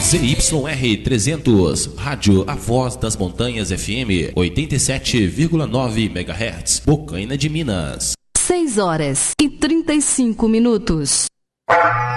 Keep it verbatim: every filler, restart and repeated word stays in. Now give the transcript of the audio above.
Z Y R trezentos, Rádio A Voz das Montanhas F M, oitenta e sete vírgula nove megahertz, Bocaina de Minas. seis horas e trinta e cinco minutos.